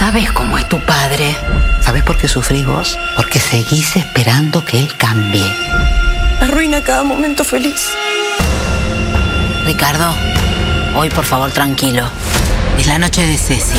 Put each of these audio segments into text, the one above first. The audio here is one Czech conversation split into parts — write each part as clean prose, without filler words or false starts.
sabes cómo es tu padre. ¿Sabes por qué sufrís vos? Porque seguís esperando que él cambie. Arruina cada momento feliz. Ricardo, hoy por favor tranquilo. Es la noche de Ceci.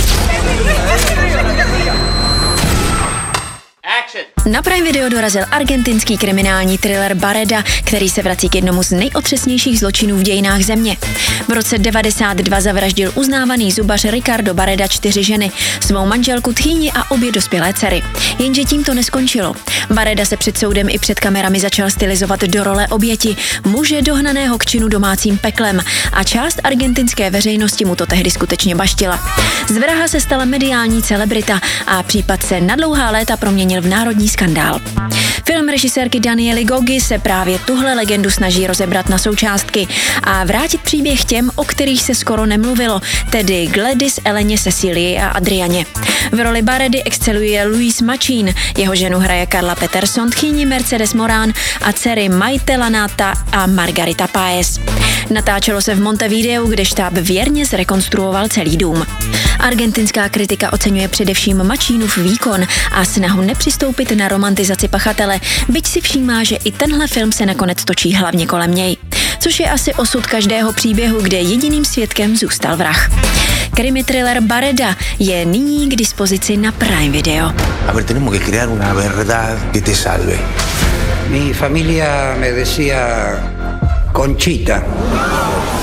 Na Prime Video dorazil argentinský kriminální thriller Bareda, který se vrací k jednomu z nejotřesnějších zločinů v dějinách země. V roce 92 zavraždil uznávaný zubař Ricardo Bareda 4 ženy, svou manželku, tchýni a obě dospělé dcery. Jenže tím to neskončilo. Bareda se před soudem i před kamerami začal stylizovat do role oběti, muže dohnaného k činu domácím peklem, a část argentinské veřejnosti mu to tehdy skutečně baštila. Z vraha se stala mediální celebrita a případ se na dlouhá léta proměnil v národní skandál. Film režisérky Daniely Gogi se právě tuhle legendu snaží rozebrat na součástky a vrátit příběh těm, o kterých se skoro nemluvilo, tedy Gladys, Eleně, Cecílii a Adrianě. V roli Baredy exceluje Luis Machín, jeho ženu hraje Carla Peterson, tchýni Mercedes Morán a dcery Maite Lanata a Margarita Páez. Natáčelo se v Montevideu, kde štáb věrně zrekonstruoval celý dům. Argentinská kritika oceňuje především Machínův výkon a snahu nepřistoupit na romantizaci pachatele, byť si všímá, že i tenhle film se nakonec točí hlavně kolem něj. Což je asi osud každého příběhu, kde jediným svědkem zůstal vrah. Krimi thriller Bareda je nyní k dispozici na Prime Video. A ver, tenemos que crear una verdad que te salve. Mi familia me decía Conchita.